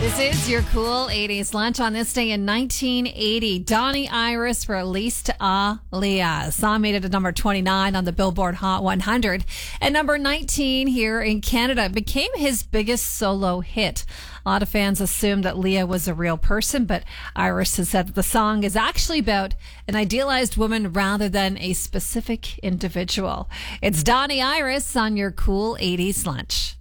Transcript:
This is your cool 80s lunch on this day in 1980. Donnie Iris released Aaliyah. The song made it to number 29 on the Billboard Hot 100 and number 19 here in Canada. It became his biggest solo hit. A lot of fans assumed that Leah was a real person, but Iris has said that the song is actually about an idealized woman rather than a specific individual. It's Donnie Iris on your cool 80s lunch.